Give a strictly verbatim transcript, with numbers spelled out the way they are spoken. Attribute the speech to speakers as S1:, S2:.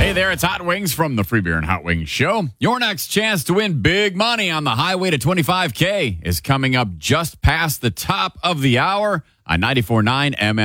S1: Hey there, it's Hot Wings from the Free Beer and Hot Wings Show. Your next chance to win big money on the highway to twenty-five K is coming up just past the top of the hour on ninety-four point nine M M.